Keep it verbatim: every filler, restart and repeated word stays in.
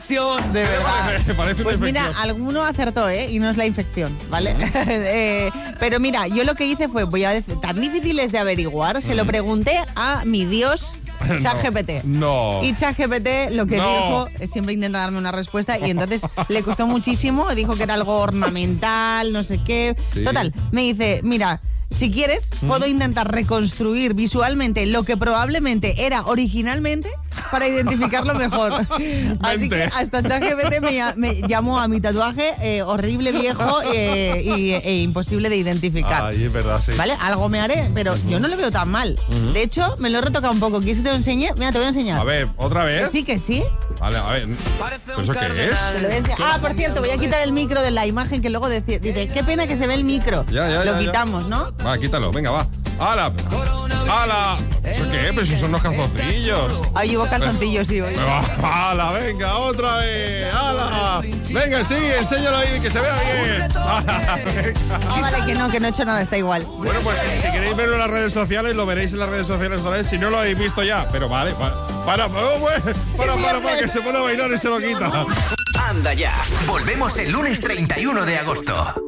infección. De verdad. Parece, parece una Pues mira, infección. alguno acertó, ¿eh? Y no es la infección, ¿vale? eh, pero mira, yo lo que hice fue, voy a decir, tan difícil es de averiguar, se lo pregunté a mi Dios ChatGPT. No. Y ChatGPT lo que No. dijo, eh, siempre intenta darme una respuesta y entonces le costó muchísimo, dijo que era algo ornamental, no sé qué. Sí. Total, me dice, mira, si quieres, puedo intentar reconstruir visualmente lo que probablemente era originalmente para identificarlo mejor. Así Vente. que hasta ChatGPT me, lla- me llamó a mi tatuaje eh, horrible, viejo eh, y, e imposible de identificar. Ay, es verdad, sí. ¿Vale? Algo me haré, pero yo no lo veo tan mal. De hecho, me lo he retocado un poco. ¿Quieres que te lo enseñe? Mira, te voy a enseñar. A ver, ¿otra Que vez? sí, que sí. Vale, a ver. ¿Pero eso qué Te es? lo voy a enseñar. Ah, por cierto, voy a quitar el micro de la imagen que luego dice, dice qué pena que se ve el micro. Ya, ya, lo ya, ya. quitamos, ¿no? Va, quítalo, venga, va. ¡Hala! ¡Hala! ¿Eso qué es? Pero si son los calzoncillos. Ahí llevo calzoncillos, sí, hoy. Me va. ¡Hala! Venga, otra vez. ¡Hala! Venga, sí, enséñalo ahí, que se vea bien. ¡Hala! Venga. Ah, vale, que no, que no he hecho nada, está igual. Bueno, pues si queréis verlo en las redes sociales, lo veréis en las redes sociales otra vez. Si no lo habéis visto ya, pero vale, para, para, oh, bueno, para, para, para, que se pone a bailar y se lo quita. Anda ya. Volvemos el lunes treinta y uno de agosto.